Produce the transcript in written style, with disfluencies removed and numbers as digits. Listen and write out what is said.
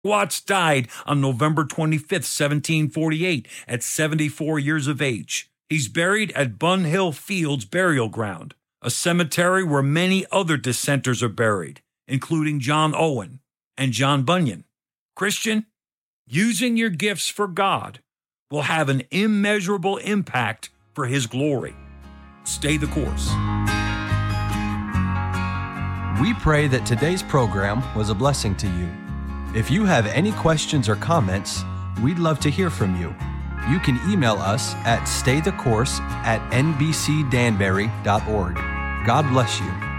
Watts died on November 25th, 1748, at 74 years of age. He's buried at Bun Hill Fields Burial Ground, a cemetery where many other dissenters are buried, including John Owen and John Bunyan. Christian, using your gifts for God will have an immeasurable impact for His glory. Stay the course. We pray that today's program was a blessing to you. If you have any questions or comments, we'd love to hear from you. You can email us at staythecourse@nbcdanbury.org. God bless you.